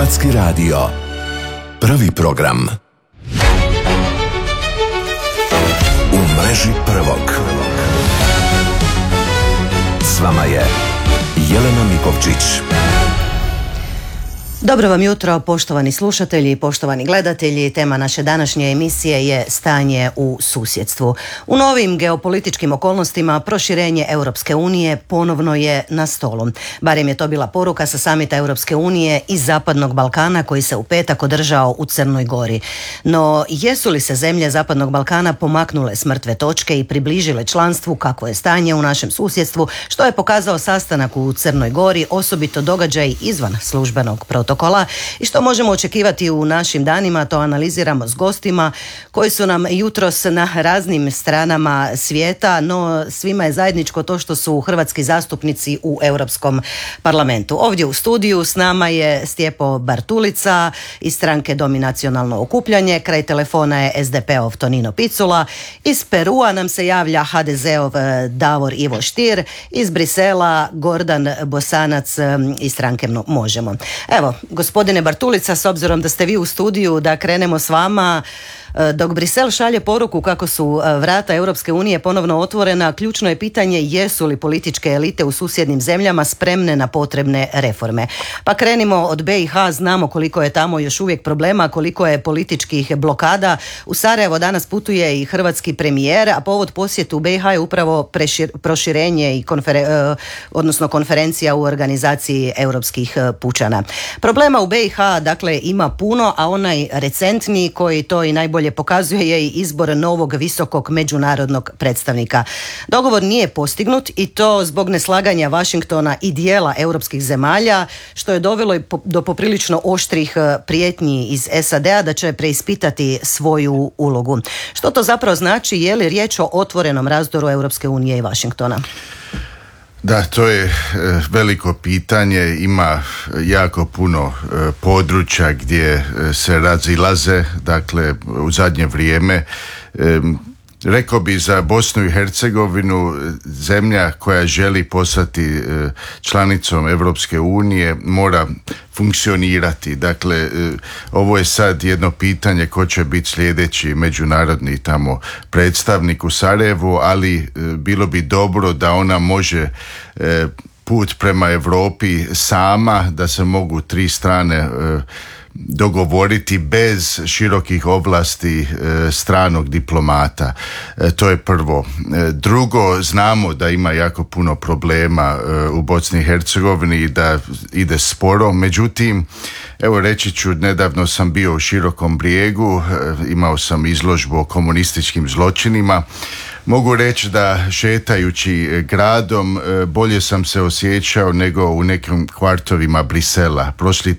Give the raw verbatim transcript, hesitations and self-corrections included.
Hrvatski radio. Prvi program. U mreži prvog. S vama je Jelena Mikovčić. Dobro vam jutro, poštovani slušatelji i poštovani gledatelji. Tema naše današnje emisije je stanje u susjedstvu. U novim geopolitičkim okolnostima proširenje Europske unije ponovno je na stolu. Barem je to bila poruka sa samita Europske unije i Zapadnog Balkana koji se u petak održao u Crnoj Gori. No, jesu li se zemlje Zapadnog Balkana pomaknule s mrtve točke i približile članstvu, kako je stanje u našem susjedstvu, što je pokazao sastanak u Crnoj Gori, osobito događaj izvan službenog protokola i što možemo očekivati u našim danima, to analiziramo s gostima koji su nam jutros na raznim stranama svijeta, no svima je zajedničko to što su hrvatski zastupnici u Europskom parlamentu. Ovdje u studiju s nama je Stjepo Bartulica iz stranke Dominacionalno okupljanje, kraj telefona je es de pe-ov Tonino Picula, iz Perua nam se javlja ha de ze-ov Davor Ivo Stier, iz Brisela Gordan Bosanac iz stranke Možemo. Evo, gospodine Bartulica, s obzirom da ste vi u studiju, da krenemo s vama. Dok Brisel šalje poruku kako su vrata Europske unije ponovno otvorena, ključno je pitanje jesu li političke elite u susjednim zemljama spremne na potrebne reforme. Pa krenimo od be i ha, znamo koliko je tamo još uvijek problema, koliko je političkih blokada. U Sarajevo danas putuje i hrvatski premijer, a povod posjetu be i ha je upravo prešir, proširenje i konferen, odnosno konferencija u organizaciji europskih pučana. Problema u be i ha dakle ima puno, a onaj recentni koji to i najbolje pokazuje je i izbor novog visokog međunarodnog predstavnika. Dogovor nije postignut i to zbog neslaganja Washingtona i dijela europskih zemalja, što je dovelo do poprilično oštrih prijetnji iz es a de-a da će preispitati svoju ulogu. Što to zapravo znači? Je li riječ o otvorenom razdoru Europske unije i Washingtona? Da, to je veliko pitanje, ima jako puno područja gdje se razilaze, dakle u zadnje vrijeme. Rekao bi za Bosnu i Hercegovinu, zemlja koja želi postati članicom Europske unije mora funkcionirati. Dakle, ovo je sad jedno pitanje ko će biti sljedeći međunarodni tamo predstavnik u Sarajevu, ali bilo bi dobro da ona može put prema Europi sama, da se mogu tri strane dogovoriti bez širokih ovlasti e, stranog diplomata. E, to je prvo. E, drugo, znamo da ima jako puno problema e, u Bosni i Hercegovini i da ide sporo. Međutim, evo reći ću, nedavno sam bio u Širokom Brijegu, e, imao sam izložbu o komunističkim zločinima. Mogu reći da šetajući gradom bolje sam se osjećao nego u nekim kvartovima Brisela. Prošli